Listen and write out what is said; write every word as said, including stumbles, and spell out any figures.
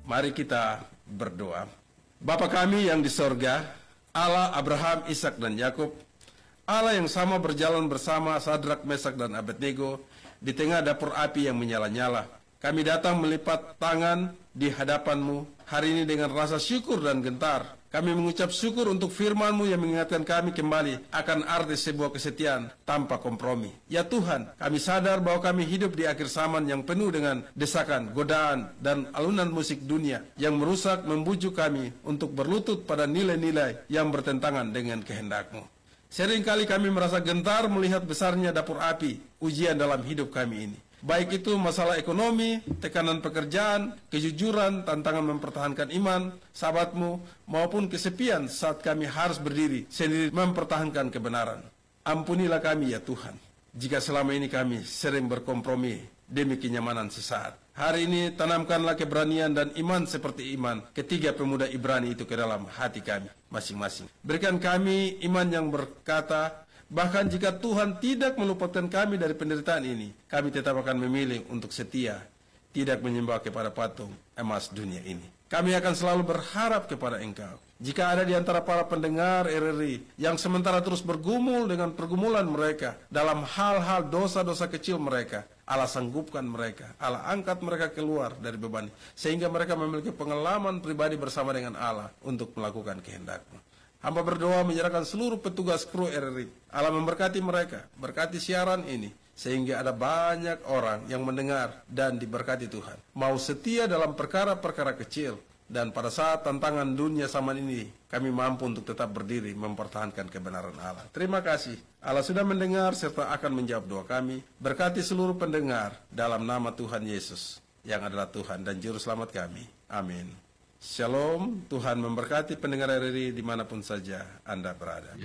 Mari kita berdoa. Bapa kami yang di sorga, Allah Abraham, Ishak dan Yakub, Allah yang sama berjalan bersama Sadrak, Mesak dan Abednego di tengah dapur api yang menyala-nyala. Kami datang melipat tangan di hadapan-Mu hari ini dengan rasa syukur dan gentar. Kami mengucap syukur untuk firman-Mu yang mengingatkan kami kembali akan arti sebuah kesetiaan tanpa kompromi. Ya Tuhan, kami sadar bahwa kami hidup di akhir zaman yang penuh dengan desakan, godaan, dan alunan musik dunia yang merusak, membujuk kami untuk berlutut pada nilai-nilai yang bertentangan dengan kehendak-Mu. Seringkali kami merasa gentar melihat besarnya dapur api, ujian dalam hidup kami ini. Baik itu masalah ekonomi, tekanan pekerjaan, kejujuran, tantangan mempertahankan iman, sahabat-Mu, maupun kesepian saat kami harus berdiri sendiri mempertahankan kebenaran. Ampunilah kami ya Tuhan, jika selama ini kami sering berkompromi demi kenyamanan sesaat. Hari ini tanamkanlah keberanian dan iman seperti iman ketiga pemuda Ibrani itu ke dalam hati kami masing-masing. Berikan kami iman yang berkata, bahkan jika Tuhan tidak meluputkan kami dari penderitaan ini, kami tetap akan memilih untuk setia, tidak menyembah kepada patung emas dunia ini. Kami akan selalu berharap kepada Engkau. Jika ada di antara para pendengar R R I yang sementara terus bergumul dengan pergumulan mereka dalam hal-hal dosa-dosa kecil mereka, Allah sanggupkan mereka, Allah angkat mereka keluar dari beban, sehingga mereka memiliki pengalaman pribadi bersama dengan Allah untuk melakukan kehendak-Mu. Hamba berdoa menyerahkan seluruh petugas kru R R I. Allah memberkati mereka, berkati siaran ini, sehingga ada banyak orang yang mendengar dan diberkati Tuhan. Mau setia dalam perkara-perkara kecil, dan pada saat tantangan dunia zaman ini, kami mampu untuk tetap berdiri mempertahankan kebenaran Allah. Terima kasih. Allah sudah mendengar serta akan menjawab doa kami. Berkati seluruh pendengar dalam nama Tuhan Yesus, yang adalah Tuhan dan Juru Selamat kami. Amin. Shalom, Tuhan memberkati pendengar R R I dimanapun saja Anda berada.